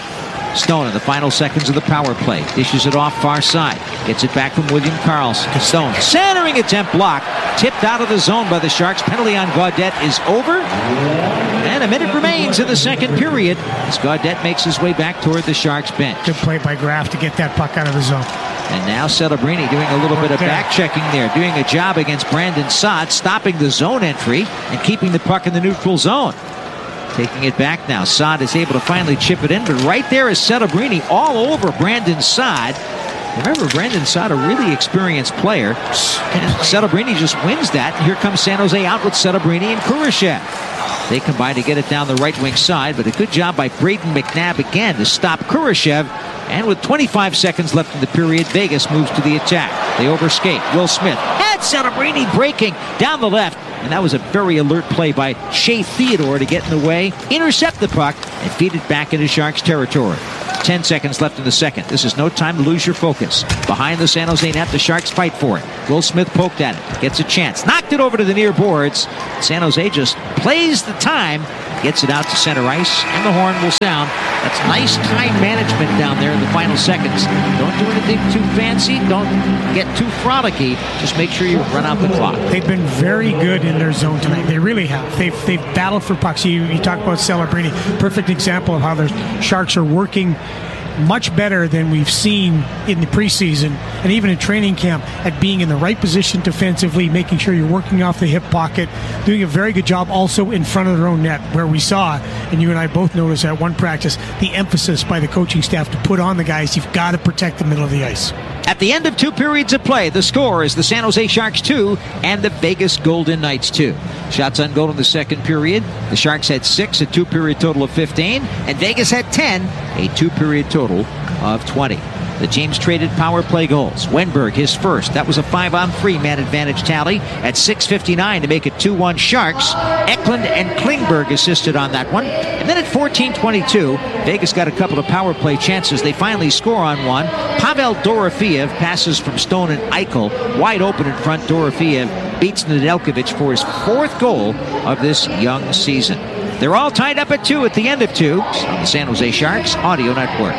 Stone in the final seconds of the power play. Dishes it off far side. Gets it back from William Karlsson. Stone centering attempt blocked. Tipped out of the zone by the Sharks. Penalty on Gaudette is over. And a minute remains in the second period as Gaudette makes his way back toward the Sharks bench. Good play by Graf to get that puck out of the zone. And now Celebrini doing a little bit of back checking there, doing a job against Brandon Saad, stopping the zone entry and keeping the puck in the neutral zone. Taking it back now. Saad is able to finally chip it in, but right there is Celebrini all over Brandon Saad. Remember, Brandon Saad, a really experienced player. And Celebrini just wins that. And here comes San Jose out with Celebrini and Kurashev. They combine to get it down the right wing side, but a good job by Braden McNabb again to stop Kurashev. And with 25 seconds left in the period, Vegas moves to the attack. They overskate. Will Smith had Celebrini breaking down the left. And that was a very alert play by Shea Theodore to get in the way, intercept the puck, and feed it back into Sharks territory. 10 seconds left in the second. This is no time to lose your focus. Behind the San Jose net, the Sharks fight for it. Will Smith poked at it. Gets a chance. Knocked it over to the near boards. San Jose just plays the time. Gets it out to center ice, and the horn will sound. That's nice time management down there in the final seconds. Don't do anything too fancy. Don't get too frolicky. Just make sure you run out the clock. They've been very good in their zone tonight. They really have. They've battled for pucks. You talk about Celebrini. Perfect example of how the Sharks are working much better than we've seen in the preseason and even in training camp at being in the right position defensively, making sure you're working off the hip pocket, doing a very good job also in front of their own net, where we saw, and you and I both noticed at one practice, the emphasis by the coaching staff to put on the guys. You've got to protect the middle of the ice. At the end of 2 periods of play, the score is the San Jose Sharks 2 and the Vegas Golden Knights 2. Shots on goal in the second period. The Sharks had 6, a 2-period total of 15, and Vegas had 10, a 2-period total of 20. The teams traded power play goals. Wenberg, his first. That was a 5-on-3 man advantage tally at 6:59 to make it 2-1 Sharks. Eklund and Klingberg assisted on that one. And then at 14:22, Vegas got a couple of power play chances. They finally score on one. Pavel Dorofeev passes from Stone and Eichel. Wide open in front, Dorofeev beats Nedeljkovic for his 4th goal of this young season. They're all tied up at 2 at the end of 2 on the San Jose Sharks Audio Network.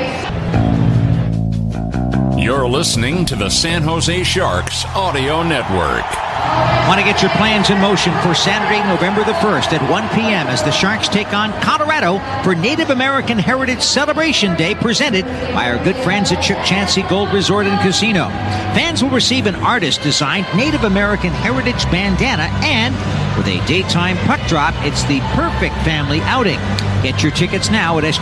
You're listening to the San Jose Sharks Audio Network. Want to get your plans in motion for Saturday, November the 1st at 1 p.m. as the Sharks take on Colorado for Native American Heritage Celebration Day, presented by our good friends at Chuck Chansey Gold Resort and Casino. Fans will receive an artist-designed Native American Heritage bandana, and with a daytime puck drop, it's the perfect family outing. Get your tickets now at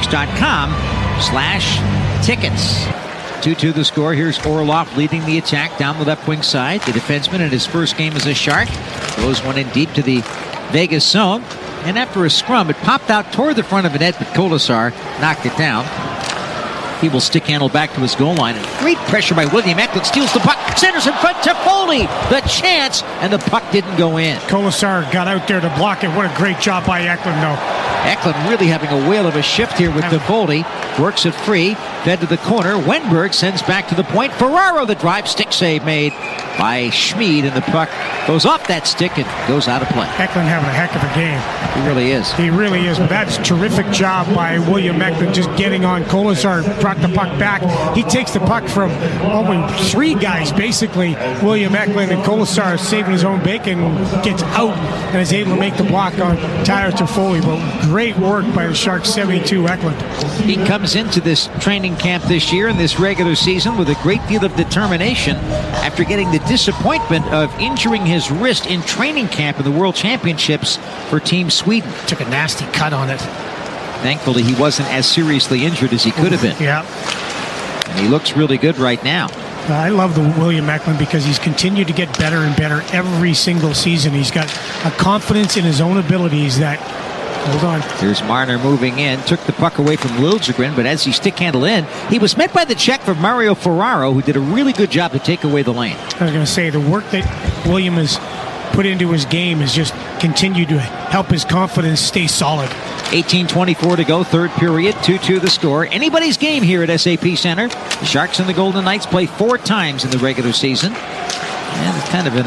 sjsharks.com/tickets. 2-2 the score. Here's Orlov leading the attack down the left wing side. The defenseman in his first game as a Shark throws one in deep to the Vegas zone. And after a scrum, it popped out toward the front of the net, but Kolasar knocked it down. He will stick handle back to his goal line. And great pressure by William Eklund. Steals the puck. Centers in front to Foley. The chance, and the puck didn't go in. Kolasar got out there to block it. What a great job by Eklund, though. Eklund really having a whale of a shift here with Toffoli. Works it free. Fed to the corner. Wenberg sends back to the point. Ferraro, the drive. Stick save made by Schmid, and the puck goes off that stick and goes out of play. Eklund having a heck of a game. He really is. He really is. But that's a terrific job by William Eklund, just getting on. Kolasar brought the puck back. He takes the puck from only 3 guys, basically. William Eklund and Kolasar saving his own bacon, gets out and is able to make the block on Tyler Toffoli. But great work by the Sharks 72 Eklund. He comes into this training camp this year in this regular season with a great deal of determination after getting the disappointment of injuring his wrist in training camp in the World Championships for Team Sweden. Took a nasty cut on it. Thankfully, he wasn't as seriously injured as he could have been. Yeah. And he looks really good right now. I love the William Eklund because he's continued to get better and better every single season. He's got a confidence in his own abilities that... Hold on. Here's Marner moving in. Took the puck away from Liljegren, but as he stick-handled in, he was met by the check from Mario Ferraro, who did a really good job to take away the lane. I was going to say, the work that William has put into his game has just continued to help his confidence stay solid. 18:24 to go, third period, 2-2 the score. Anybody's game here at SAP Center. The Sharks and the Golden Knights play 4 times in the regular season. And it's kind of in a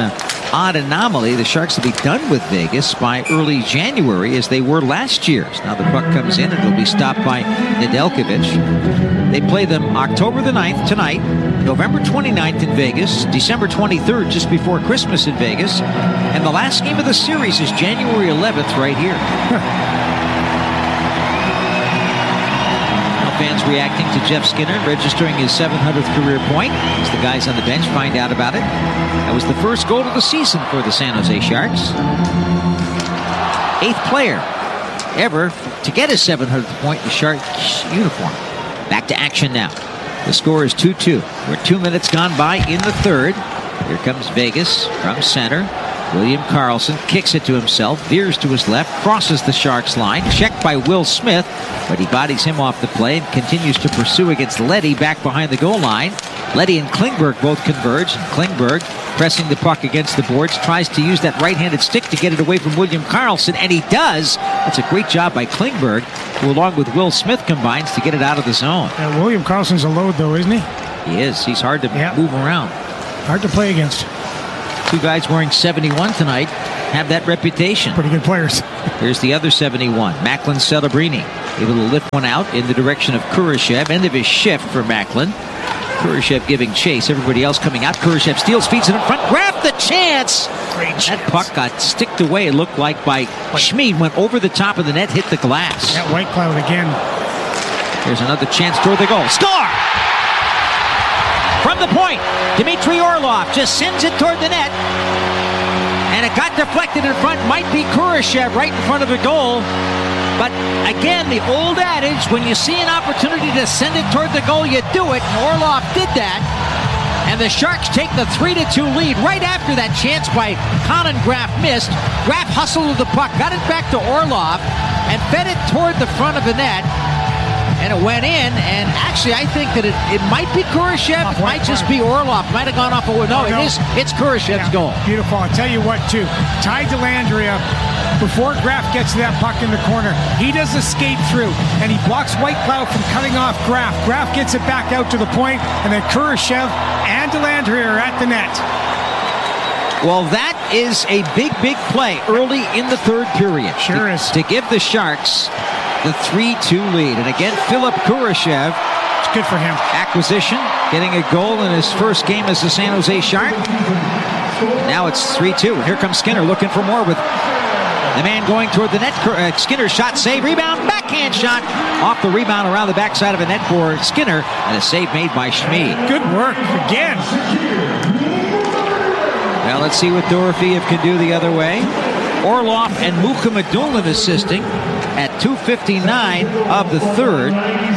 odd anomaly. The Sharks will be done with Vegas by early January, as they were last year. Now the puck comes in and it'll be stopped by Nedeljkovic. They play them October the 9th tonight, November 29th in Vegas, December 23rd just before Christmas in Vegas, and the last game of the series is January 11th right here. Fans reacting to Jeff Skinner registering his 700th career point as the guys on the bench find out about it. That was the first goal of the season for the San Jose Sharks. 8th player ever to get his 700th point in the Sharks uniform. Back to action now. The score is 2-2. We're 2 minutes gone by in the third. Here comes Vegas from center. William Karlsson kicks it to himself, veers to his left, crosses the Sharks line, checked by Will Smith, but he bodies him off the play and continues to pursue against Leddy back behind the goal line. Leddy and Klingberg both converge, and Klingberg, pressing the puck against the boards, tries to use that right-handed stick to get it away from William Karlsson, and he does. That's a great job by Klingberg, who along with Will Smith combines to get it out of the zone. William Karlsson's a load, though, isn't he? He is. He's hard to move around. Hard to play against. Two guys wearing 71 tonight have that reputation. Pretty good players. Here's the other 71, Macklin Celebrini, able to lift one out in the direction of Kurashev. End of his shift for Macklin. Kurashev giving chase. Everybody else coming out. Kurashev steals, feeds it in front. Grab the chance! That puck got sticked away, it looked like, by Schmid. Went over the top of the net, hit the glass. That White Cloud again. Here's another chance toward the goal. Score! From the point, Dmitry Orlov just sends it toward the net. And it got deflected in front. Might be Kurashev right in front of the goal. But again, the old adage, when you see an opportunity to send it toward the goal, you do it. And Orlov did that. And the Sharks take the 3-2 lead right after that chance by Colin Graf missed. Graf hustled with the puck, got it back to Orlov, and fed it toward the front of the net. And it went in, and actually I think that it might be Kurashev, it might just be Orlov. Might have gone off a window. No, it's Kurashev's goal. Beautiful. I'll tell you what, too. Ty Dellandrea, before Graf gets to that puck in the corner, he does a skate through, and he blocks White Cloud from cutting off Graf. Graf gets it back out to the point, and then Kurashev and Dellandrea are at the net. Well, that is a big play early in the third period. Sure is. To give the Sharks the 3-2 lead. And again, Philip Kurashev. It's good for him. Acquisition, getting a goal in his first game as a San Jose Shark. Now it's 3-2. And here comes Skinner looking for more with the man going toward the net. Skinner shot, save, rebound, backhand shot. Off the rebound around the backside of a net for Skinner. And a save made by Schmid. Good work again. Well, let's see what Dorofeev can do the other way. Orlov and Mukhamadullin assisting at 2:59 of the third.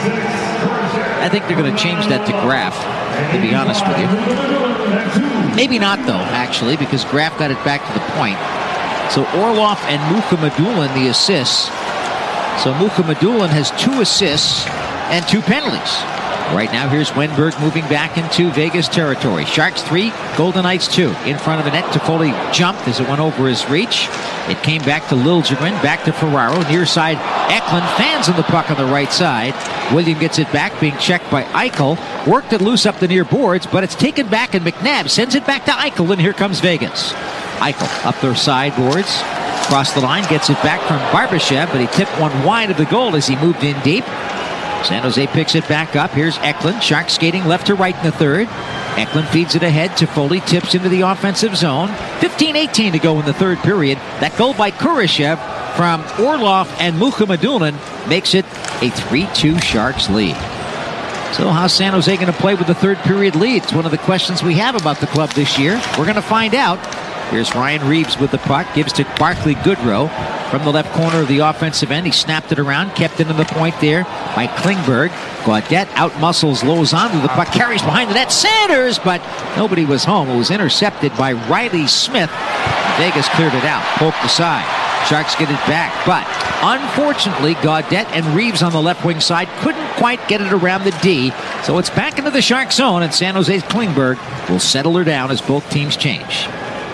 I think they're going to change that to Graf, to be honest with you. Maybe not, though, actually, because Graf got it back to the point. So Orlov and Mukhamadullin, the assists. So Mukhamadullin has 2 assists and 2 penalties. Right now, here's Wenberg moving back into Vegas territory. Sharks 3, Golden Knights 2. In front of the net, Toffoli jumped as it went over his reach. It came back to Liljegren, back to Ferraro. Near side, Eklund fans on the puck on the right side. William gets it back, being checked by Eichel. Worked it loose up the near boards, but it's taken back, and McNabb sends it back to Eichel, and here comes Vegas. Eichel up their sideboards, across the line, gets it back from Barbashev, but he tipped one wide of the goal as he moved in deep. San Jose picks it back up. Here's Eklund. Sharks skating left to right in the third. Eklund feeds it ahead. Toffoli tips into the offensive zone. 15-18 to go in the third period. That goal by Kurashev from Orlov and Mukhamadullin makes it a 3-2 Sharks lead. So how's San Jose going to play with the third period lead? It's one of the questions we have about the club this year. We're going to find out. Here's Ryan Reeves with the puck. Gives to Barclay Goodrow. From the left corner of the offensive end, he snapped it around, kept it in the point there by Klingberg. Gaudette out-muscles Lozano. The puck carries behind the net. Sanders, but nobody was home. It was intercepted by Riley Smith. Vegas cleared it out, poked aside. Sharks get it back, but unfortunately, Gaudette and Reeves on the left wing side couldn't quite get it around the D. So it's back into the Shark zone, and San Jose's Klingberg will settle her down as both teams change.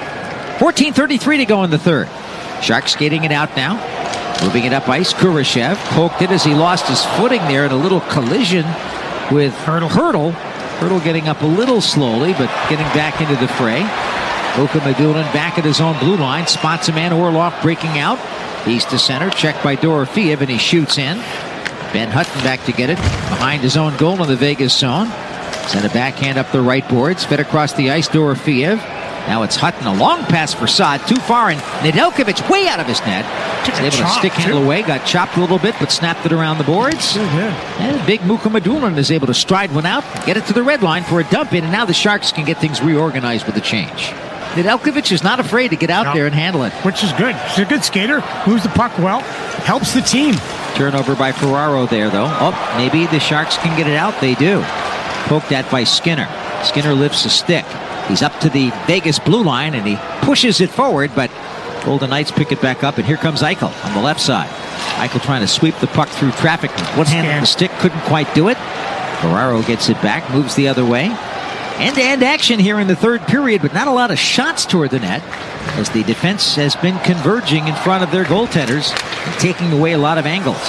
14:33 to go in the third. Sharks skating it out now. Moving it up ice. Kurashev poked it as he lost his footing there in a little collision with Hurdle. Hurdle getting up a little slowly, but getting back into the fray. Mukhamadullin back at his own blue line. Spots a man. Orlov breaking out. He's to center. Checked by Dorofeev, and he shoots in. Ben Hutton back to get it. Behind his own goal in the Vegas zone. Sent a backhand up the right boards. Fed across the ice. Dorofeev. Now it's Hutton. A long pass for Saad. Too far, and Nedeljkovic way out of his net. He's able to stick handle away. Got chopped a little bit, but snapped it around the boards. And big Mukhamadullin is able to stride one out, get it to the red line for a dump in, and now the Sharks can get things reorganized with a change. Nedeljkovic is not afraid to get out there and handle it. Which is good. He's a good skater. Moves the puck well. Helps the team. Turnover by Ferraro there, though. Oh, maybe the Sharks can get it out. They do. Poked at by Skinner. Skinner lifts a stick. He's up to the Vegas blue line, and he pushes it forward, but Golden Knights pick it back up, and here comes Eichel on the left side. Eichel trying to sweep the puck through traffic. One hand on the stick, couldn't quite do it. Ferraro gets it back, moves the other way. End-to-end action here in the third period, but not a lot of shots toward the net, as the defense has been converging in front of their goaltenders and taking away a lot of angles.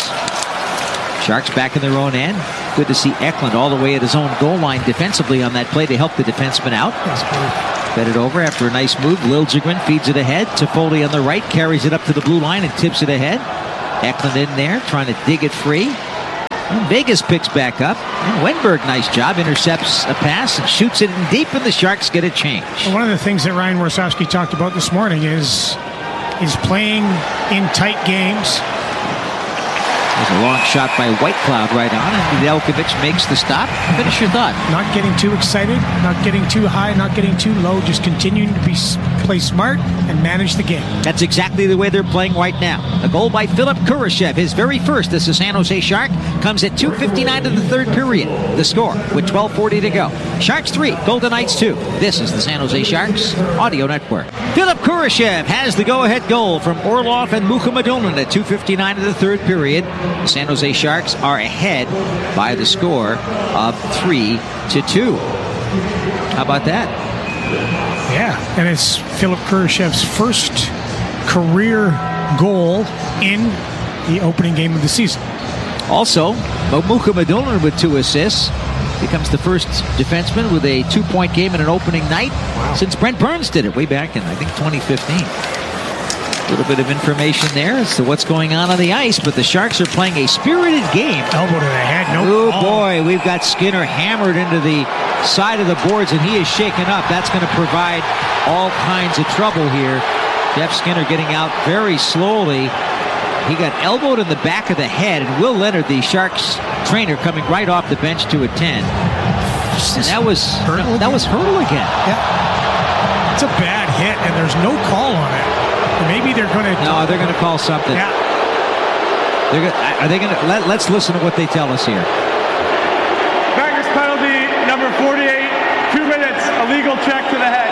Sharks back in their own end. Good to see Eklund all the way at his own goal line defensively on that play to help the defenseman out. Fed it over after a nice move. Liljegren feeds it ahead. Toffoli on the right carries it up to the blue line and tips it ahead. Eklund in there trying to dig it free. And Vegas picks back up. And Wenberg, nice job, intercepts a pass and shoots it in deep, and the Sharks get a change. One of the things that Ryan Warsawski talked about this morning is playing in tight games. There's a long shot by Whitecloud right on, and Nedeljkovic makes the stop. Finish your thought. Not getting too excited, not getting too high, not getting too low, just continuing to play smart and manage the game. That's exactly the way they're playing right now. A goal by Philip Kurashev, his very first as a San Jose Shark, comes at 2:59 of the third period. The score with 12:40 to go. Sharks 3, Golden Knights 2. This is the San Jose Sharks Audio Network. Philip Kurashev has the go-ahead goal from Orlov and Mukhamadullin at 2:59 of the third period. The San Jose Sharks are ahead by the score of 3-2. How about that? Yeah, and it's Philip Kurashev's first career goal in the opening game of the season. Also, Mukhamadullin with 2 assists becomes the first defenseman with a 2-point game in an opening night since Brent Burns did it way back in, I think, 2015. A little bit of information there as to what's going on the ice, but the Sharks are playing a spirited game. Elbow to the head. Oh, boy, we've got Skinner hammered into the side of the boards, and he is shaken up. That's going to provide all kinds of trouble here. Jeff Skinner getting out very slowly. He got elbowed in the back of the head, and Will Leonard, the Sharks trainer, coming right off the bench to attend. And that was Hurdle again. Yeah. It's a bad hit, and there's no call on it. Maybe they're going to... No, they're going to call something. Yeah. Are they going to... Let's listen to what they tell us here. Backers penalty, number 48, 2 minutes, illegal check to the head.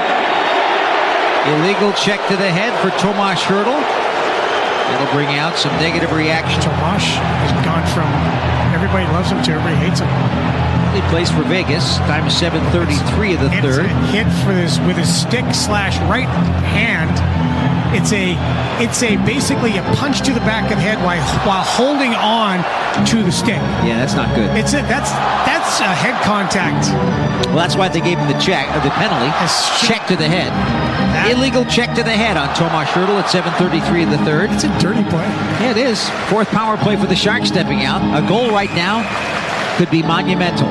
Illegal check to the head for Tomas Hurdle. That'll bring out some negative reaction. Tomas has gone from everybody loves him to everybody hates him. He plays for Vegas. Time is 7:33 of the third. Hit for this with his stick / right hand. It's a basically a punch to the back of the head while holding on to the stick. Yeah, that's not good. That's a head contact. Well, that's why they gave him the penalty. Check to the head. Illegal check to the head on Tomas Hurdle at 7:33 of the third. It's a dirty play. Yeah, it is. Fourth power play for the Sharks stepping out. A goal right now could be monumental.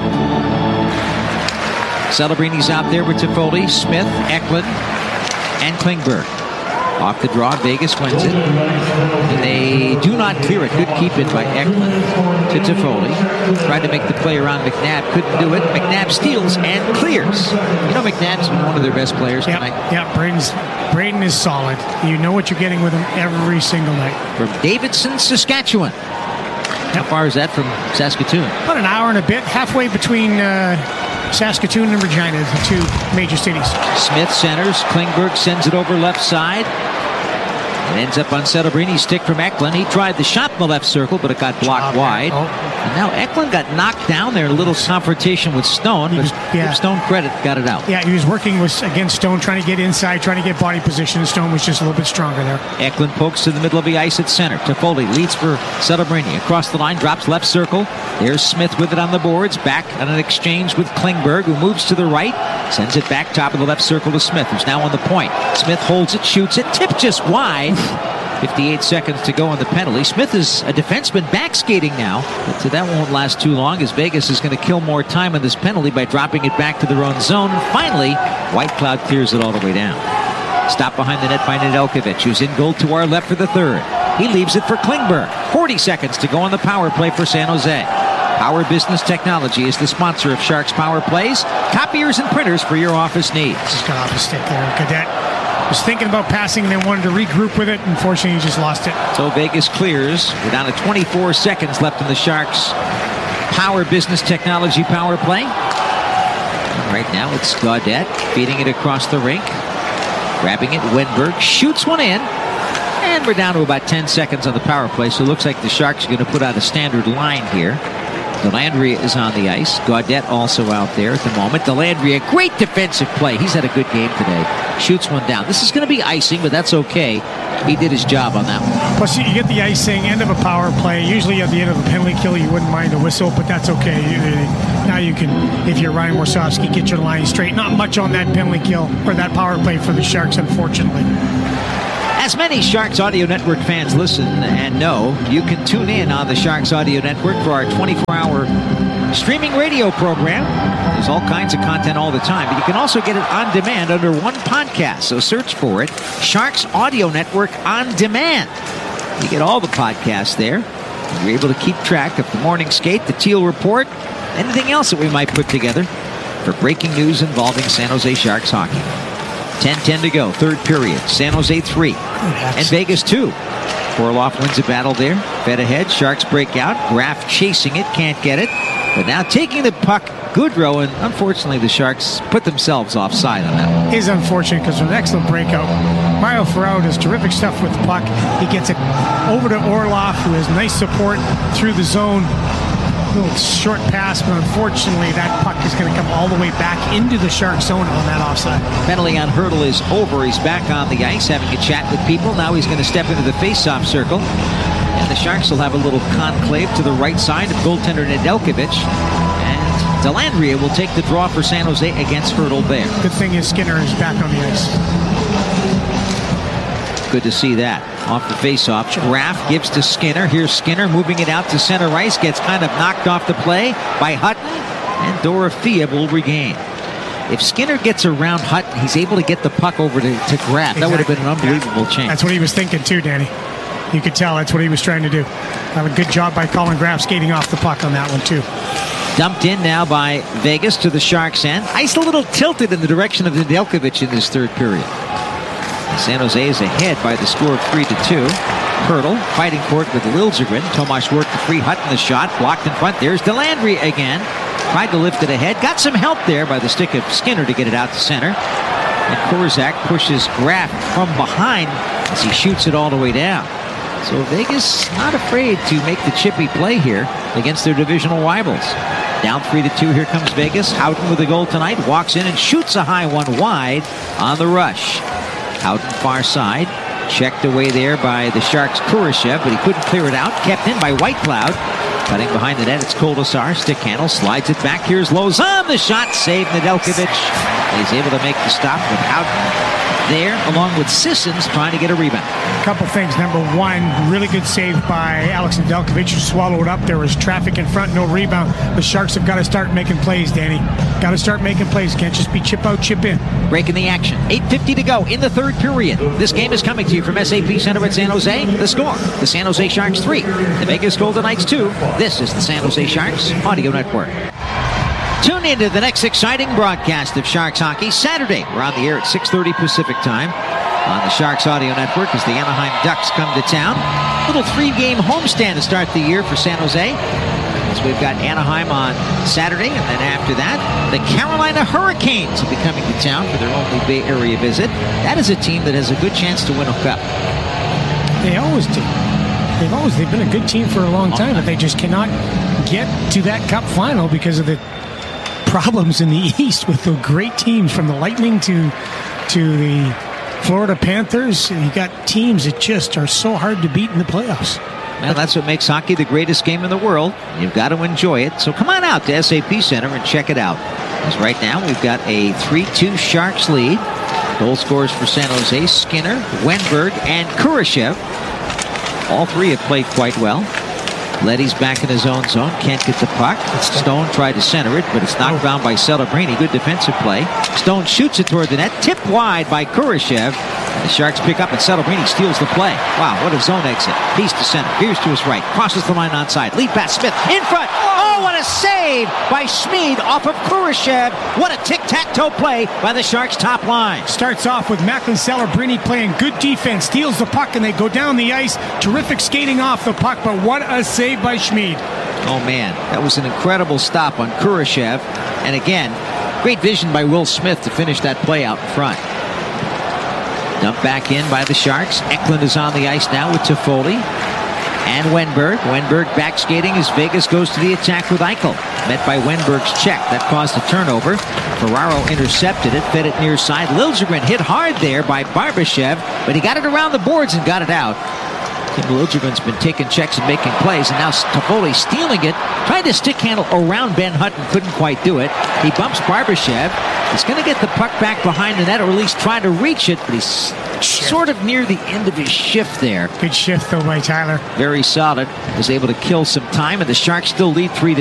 Celebrini's out there with Toffoli, Smith, Eklund, and Klingberg. Off the draw, Vegas wins it. And they do not clear it. Good keep in by Eklund to Toffoli. Tried to make the play around McNabb. Couldn't do it. McNabb steals and clears. You know McNabb's been one of their best players tonight. Yeah, Braden is solid. You know what you're getting with him every single night. From Davidson, Saskatchewan. How far is that from Saskatoon? About an hour and a bit. Halfway between Saskatoon and Regina, the two major cities. Smith centers. Klingberg sends it over left side. It ends up on Celebrini's stick from Eklund. He tried the shot in the left circle, but it got blocked wide. And now Eklund got knocked down there. A little confrontation with Stone, but give Stone credit, got it out. Yeah, he was working against Stone, trying to get inside, trying to get body position. Stone was just a little bit stronger there. Eklund pokes to the middle of the ice at center. Toffoli leads for Celebrini. Across the line, drops left circle. There's Smith with it on the boards. Back on an exchange with Klingberg, who moves to the right. Sends it back top of the left circle to Smith, who's now on the point. Smith holds it, shoots it, tipped just wide. 58 seconds to go on the penalty. Smith is a defenseman back skating now, but that won't last too long as Vegas is going to kill more time on this penalty by dropping it back to their own zone. And finally, White Cloud clears it all the way down. Stop behind the net by Nedeljkovic, who's in goal to our left for the third. He leaves it for Klingberg. 40 seconds to go on the power play for San Jose. Power Business Technology is the sponsor of Sharks Power Plays. Copiers and printers for your office needs. Just got off his stick there. Cadet was thinking about passing and then wanted to regroup with it. Unfortunately, he just lost it. So Vegas clears. We're down to 24 seconds left in the Sharks Power Business Technology power play. And right now it's Gaudette feeding it across the rink. Grabbing it, Wenberg shoots one in. And we're down to about 10 seconds on the power play, so it looks like the Sharks are going to put out a standard line here. Delandria is on the ice. Gaudette also out there at the moment. Delandria, great defensive play. He's had a good game today. Shoots one down. This is going to be icing, but that's okay. He did his job on that one. Plus, you get the icing, end of a power play. Usually at the end of a penalty kill, you wouldn't mind a whistle, but that's okay. Now you can, if you're Ryan Warsofsky, get your line straight. Not much on that penalty kill or that power play for the Sharks, unfortunately. As many Sharks Audio Network fans listen and know, you can tune in on the Sharks Audio Network for our 24-hour streaming radio program. There's all kinds of content all the time, but you can also get it on demand under one podcast. So search for it, Sharks Audio Network On Demand. You get all the podcasts there. You're able to keep track of the morning skate, the Teal Report, anything else that we might put together for breaking news involving San Jose Sharks hockey. 10-10 to go, third period. San Jose 3 and Vegas 2. Orlov wins a battle there. Fed ahead, Sharks break out. Graf chasing it, can't get it. But now taking the puck, Goodrow, and unfortunately the Sharks put themselves offside on that one. It is unfortunate because of an excellent breakout. Mario Ferraro does terrific stuff with the puck. He gets it over to Orlov, who has nice support through the zone. A little short pass, but unfortunately that puck is going to come all the way back into the Shark zone on that offside. Penalty on Hertl is over. He's back on the ice having a chat with people. Now he's going to step into the face-off circle. And the Sharks will have a little conclave to the right side of goaltender Nedeljkovic. And Delandria will take the draw for San Jose against Hertl there. Good thing is Skinner is back on the ice. Good to see that. Off the face-off. Graf gives to Skinner. Here's Skinner moving it out to center ice. Gets kind of knocked off the play by Hutton. And Dorofeev will regain. If Skinner gets around Hutton, he's able to get the puck over to Graf. Exactly. That would have been an unbelievable change. That's what he was thinking too, Danny. You could tell that's what he was trying to do. A good job by Colin Graf skating off the puck on that one too. Dumped in now by Vegas to the Sharks' end. Ice a little tilted in the direction of Nedeljkovic in this third period. San Jose is ahead by the score of 3-2. Hertl fighting for it with Liljegren. Tomas worked the free. Hutton the shot. Blocked in front. There's Delandria again. Tried to lift it ahead. Got some help there by the stick of Skinner to get it out to center. And Korzak pushes Graf from behind as he shoots it all the way down. So Vegas not afraid to make the chippy play here against their divisional rivals. Down 3-2. Here comes Vegas. Houghton with a goal tonight. Walks in and shoots a high one wide on the rush. Houghton far side. Checked away there by the Sharks' Kurashev, but he couldn't clear it out. Kept in by White Cloud. Cutting behind the net, it's Kolasar. Stick handle, slides it back. Here's Lozon. The shot saved Nedeljkovic. He's able to make the stop with Houghton there, along with Sissons trying to get a rebound. A couple things. Number one, really good save by Alex Nedeljkovic, who swallowed up. There was traffic in front, no rebound. The Sharks have got to start making plays, Danny. Got to start making plays. Can't just be chip out, chip in. Breaking the action. 8:50 to go in the third period. This game is coming to you from SAP Center at San Jose. The score, the San Jose Sharks 3, the Vegas Golden Knights 2. This is the San Jose Sharks Audio Network. Tune in to the next exciting broadcast of Sharks hockey. Saturday, we're on the air at 6:30 Pacific time on the Sharks Audio Network as the Anaheim Ducks come to town. Little 3-game homestand to start the year for San Jose. So we've got Anaheim on Saturday, and then after that, the Carolina Hurricanes will be coming to town for their only Bay Area visit. That is a team that has a good chance to win a cup. They always do. They've been a good team for a long time, but they just cannot get to that cup final because of the problems in the East with the great teams from the Lightning to the Florida Panthers. You got teams that just are so hard to beat in the playoffs. Well, that's what makes hockey the greatest game in the world. You've got to enjoy it. So come on out to SAP Center and check it out. As right now we've got a 3-2 Sharks lead. Goal scorers for San Jose: Skinner, Wenberg, and Kurashev. All three have played quite well. Leddy's back in his own zone. Can't get the puck. Stone tried to center it, but it's knocked down by Celebrini. Good defensive play. Stone shoots it toward the net. Tipped wide by Kurashev. The Sharks pick up, and Celebrini steals the play. Wow, what a zone exit. He's to center. Here's to his right. Crosses the line onside. Lead pass. Smith in front. Oh, what a save by Schmid off of Kurashev. What a tic-tac-toe play by the Sharks' top line. Starts off with Macklin Celebrini playing good defense. Steals the puck, and they go down the ice. Terrific skating off the puck, but what a save by Schmid. Oh, man. That was an incredible stop on Kurashev. And again, great vision by Will Smith to finish that play out in front. Dumped back in by the Sharks. Eklund is on the ice now with Toffoli and Wenberg. Wenberg back skating as Vegas goes to the attack with Eichel. Met by Wenberg's check. That caused a turnover. Ferraro intercepted it, fed it near side. Liljegren hit hard there by Barbashev, but he got it around the boards and got it out. Tim Liljegren's been taking checks and making plays, and now Toffoli stealing it. Tried to stick handle around Ben Hutton, couldn't quite do it. He bumps Barbashev. He's going to get the puck back behind the net, or at least try to reach it, but he's sort of near the end of his shift there. Good shift, though, by Tyler. Very solid. Was able to kill some time, and the Sharks still lead 3-2.